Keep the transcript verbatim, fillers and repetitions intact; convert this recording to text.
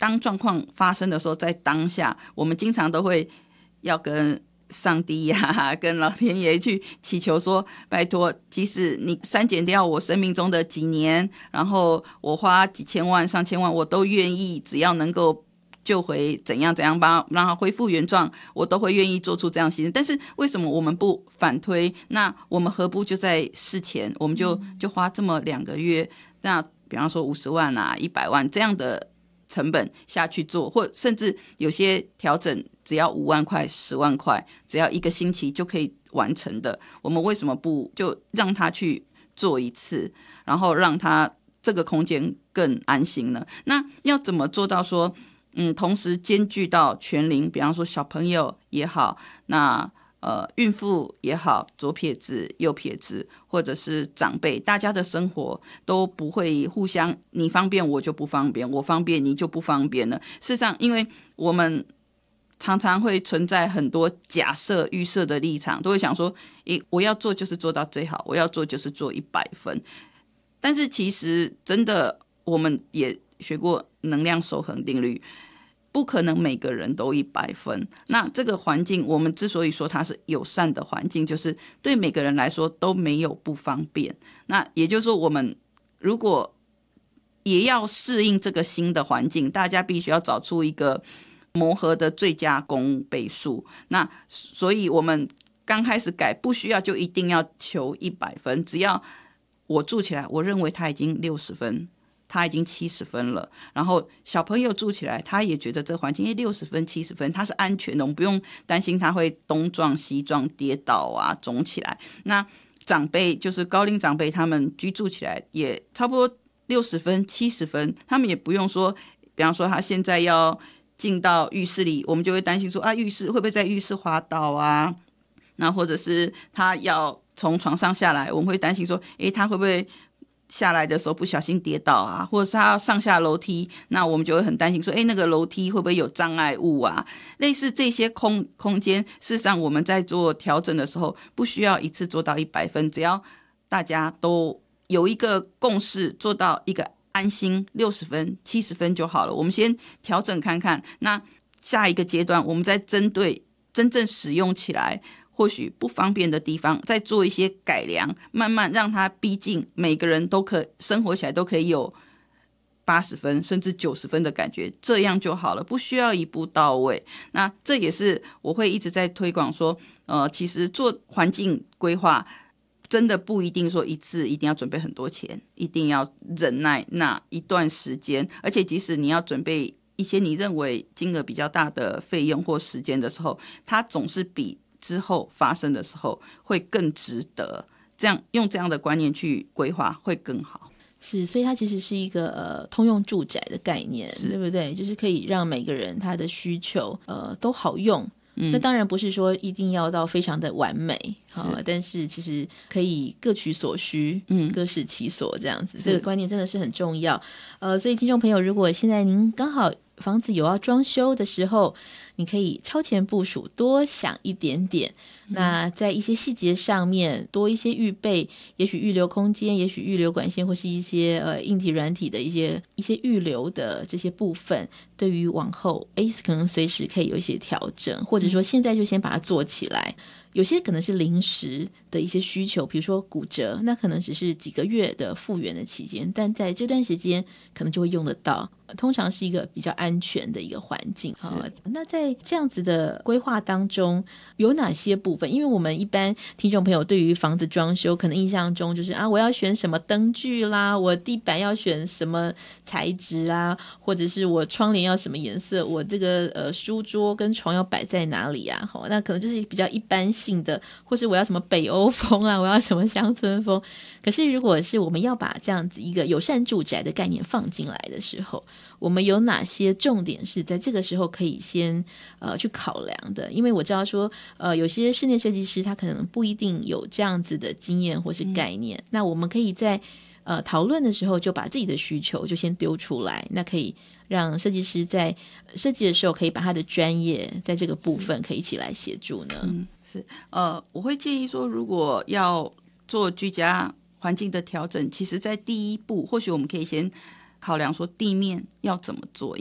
当状况发生的时候，在当下我们经常都会要跟上帝呀、啊，跟老天爷去祈求说，拜托，即使你删减掉我生命中的几年，然后我花几千万上千万我都愿意，只要能够救回怎样怎样帮让它恢复原状，我都会愿意做出这样牺牲。但是为什么我们不反推？那我们何不就在事前我们就就花这么两个月，那比方说五十万啊一百万这样的成本下去做，或甚至有些调整只要五万块十万块，只要一个星期就可以完成的，我们为什么不就让他去做一次，然后让他这个空间更安心呢？那要怎么做到说嗯，同时兼具到全龄，比方说小朋友也好，那呃孕妇也好，左撇子右撇子或者是长辈，大家的生活都不会互相你方便我就不方便，我方便你就不方便了。事实上因为我们常常会存在很多假设预设的立场，都会想说诶，我要做就是做到最好，我要做就是做一百分。但是其实真的我们也学过能量守恒定律，不可能每个人都一百分。那这个环境我们之所以说它是友善的环境，就是对每个人来说都没有不方便。那也就是说我们如果也要适应这个新的环境，大家必须要找出一个磨合的最佳公倍数。那所以我们刚开始改不需要就一定要求一百分，只要我住起来我认为他已经六十分，他已经七十分了，然后小朋友住起来他也觉得这环境六十分七十分他是安全的，我们不用担心他会东撞西撞跌倒啊肿起来。那长辈就是高龄长辈，他们居住起来也差不多六十分七十分，他们也不用说比方说他现在要进到浴室里，我们就会担心说啊浴室会不会在浴室滑倒啊，那或者是他要从床上下来，我们会担心说诶他会不会下来的时候不小心跌倒啊，或者是他要上下楼梯，那我们就会很担心说诶那个楼梯会不会有障碍物啊，类似这些空空间。事实上我们在做调整的时候不需要一次做到一百分，只要大家都有一个共识，做到一个安心六十分七十分就好了。我们先调整看看，那下一个阶段我们再针对真正使用起来或许不方便的地方再做一些改良，慢慢让它逼近每个人都可生活起来都可以有八十分甚至九十分的感觉，这样就好了，不需要一步到位。那这也是我会一直在推广说呃，其实做环境规划真的不一定说一次一定要准备很多钱，一定要忍耐那一段时间，而且即使你要准备一些你认为金额比较大的费用或时间的时候，它总是比之后发生的时候会更值得，这样用这样的观念去规划会更好。 是，所以它其实是一个呃通用住宅的概念，对不对？就是可以让每个人他的需求呃都好用。嗯、那当然不是说一定要到非常的完美，啊、但是其实可以各取所需，嗯，各使其所这样子，这个观念真的是很重要。呃，所以听众朋友，如果现在您刚好房子有要装修的时候，你可以超前部署，多想一点点，那在一些细节上面多一些预备，也许预留空间，也许预留管线，或是一些呃硬体软体的一些一些预留的这些部分，对于往后诶可能随时可以有一些调整，或者说现在就先把它做起来。有些可能是临时的一些需求，比如说骨折，那可能只是几个月的复原的期间，但在这段时间可能就会用得到，通常是一个比较安全的一个环境。那在这样子的规划当中有哪些部分？因为我们一般听众朋友对于房子装修可能印象中就是啊，我要选什么灯具啦，我地板要选什么材质啊，或者是我窗帘要什么颜色，我这个呃书桌跟床要摆在哪里啊，那可能就是比较一般性的，或是我要什么北欧风啊，我要什么乡村风。可是如果是我们要把这样子一个友善住宅的概念放进来的时候，我们有哪些重点是在这个时候可以先呃去考量的？因为我知道说呃有些室内设计师他可能不一定有这样子的经验或是概念、嗯、那我们可以在呃讨论的时候就把自己的需求就先丢出来，那可以让设计师在设计的时候可以把他的专业在这个部分可以一起来协助呢。 嗯，是呃，我会建议说，如果要做居家环境的调整，其实在第一步或许我们可以先考量说地面要怎么做，